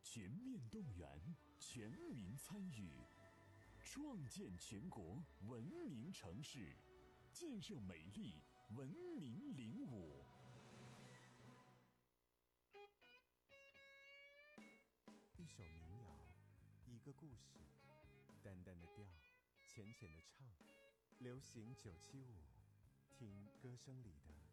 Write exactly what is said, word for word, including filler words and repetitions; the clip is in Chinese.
全面动员，全民参与，创建全国文明城市，建设美丽文明领舞。 一首民谣，一个故事，淡淡的调，浅浅的唱，流行九七五，听歌声里的